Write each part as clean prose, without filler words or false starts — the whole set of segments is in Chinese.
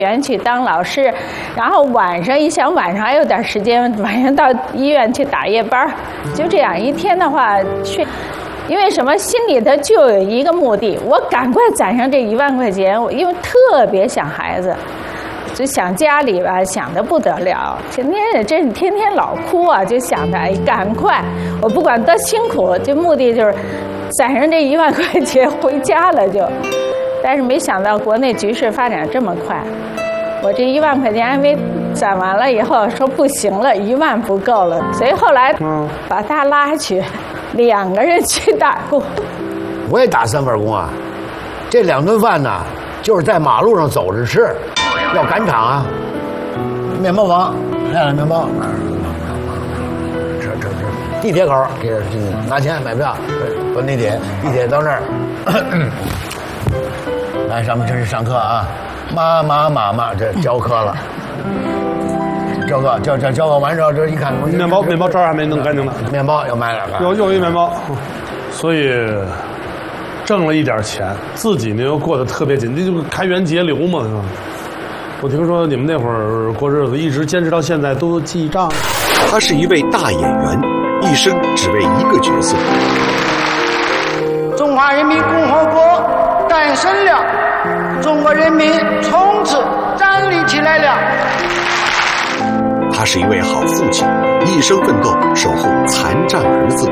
园去当老师，然后晚上一想晚上还有点时间，晚上到医院去打夜班，就这样一天的话去，因为什么心里头就有一个目的，我赶快攒上这1万块钱，我因为特别想孩子，就想家里吧，想得不得了，天天老哭啊，就想着哎赶快，我不管多辛苦，就目的就是攒上这1万块钱回家了就。但是没想到国内局势发展这么快，我这1万块钱还没攒完了以后说不行了，1万不够了，所以后来把他拉去，2个人去打工。 我也打3份工啊，这2顿饭呢，就是在马路上走着吃，要赶场啊。面包房来了面包，吃，地铁口给拿钱买票，坐地铁到那儿。来，上面这是上课啊，妈，这教课了。教课完之后，这一看， 面包渣还没弄干净呢。 面包又买2个， 又一面包，所以挣了一点钱，自己呢又过得特别紧，这就开源节流嘛，是吧？我听说你们那会儿过日子一直坚持到现在都记账。 他是一位大演员，一生只为一个角色。 中华人民共和国诞生了，中国人民从此站立起来了。 他是一位好父亲，一生奋斗守护残障儿子。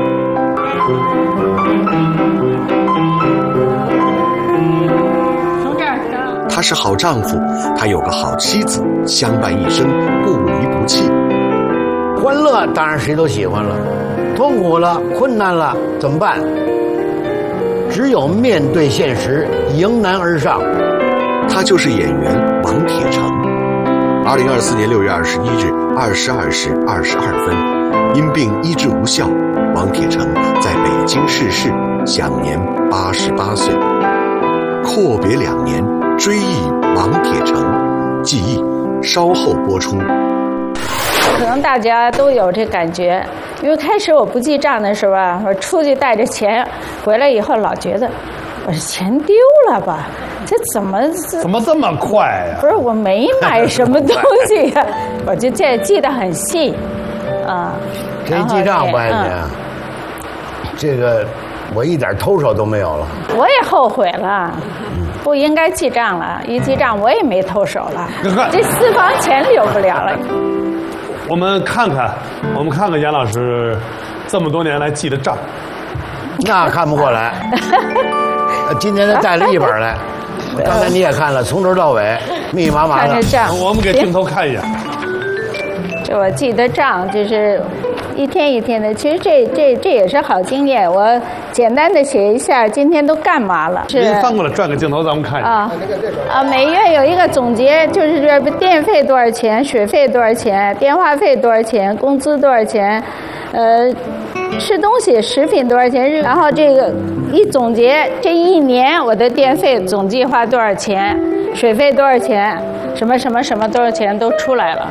他是好丈夫，他有个好妻子，相伴一生，不离不弃。 欢乐当然谁都喜欢了，痛苦了、困难了怎么办？只有面对现实，迎难而上。 他就是演员王铁成。2024年6月21日22时22分，因病医治无效，王铁成在北京逝世，享年88岁。阔别2年，追忆王铁成，记忆稍后播出。 可能大家都有这感觉，因为开始我不记账的时候啊，我出去带着钱，回来以后老觉得我这钱丢了吧，这怎么这么快呀？ 不是我没买什么东西呀，我就记得很细，啊。 谁记账不爱你？这个我一点偷手都没有了。 我也后悔了，不应该记账了，一记账我也没偷手了，这私房钱留不了了。 我们看看严老师这么多年来记的账， 那看不过来。今天他带了1本来，刚才你也看了，从头到尾密密麻麻的。 看着账， 我们给镜头看一眼。 这我记的账就是一天一天的，其实这也是好经验。我简单的写一下今天都干嘛了。 您翻过来转个镜头，咱们看一下。 每月有一个总结，就是这电费多少钱，水费多少钱，电话费多少钱，工资多少钱，吃东西食品多少钱，然后这个一总结，这1年我的电费总计花多少钱，水费多少钱，什么多少钱都出来了。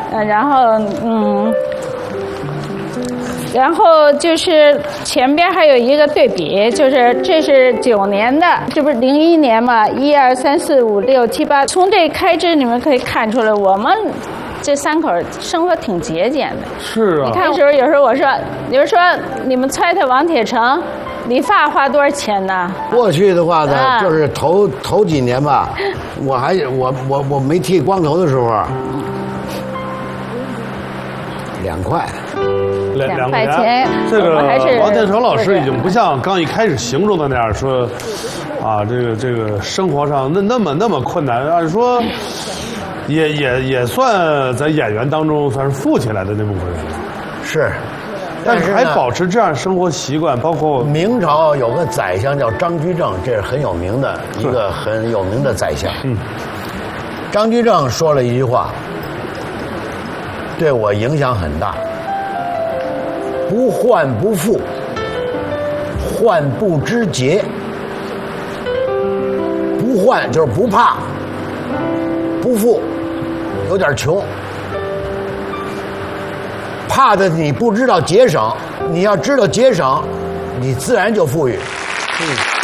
然后就是前边还有一个对比，就是这是9年的，这不是01年嘛，1、2、3、4、5、6、7、8，从这开支你们可以看出来，我们这3口生活挺节俭的。 是啊。 你看有时候我说，比如说你们猜猜王铁成理发花多少钱呢？ 过去的话呢，就是头几年吧，我没剃光头的时候，2块。 2块钱， 这个王铁成老师已经不像刚一开始形容的那样说，啊，这个生活上那么困难，按说也算在演员当中算是富起来的那部分人了。 是， 但是还保持这样生活习惯，包括明朝有个宰相叫张居正，这是很有名的一个很有名的宰相。张居正说了一句话，对我影响很大。不患不富，患不知节。不患就是不怕，不富有点穷，怕的你不知道节省，你要知道节省，你自然就富裕。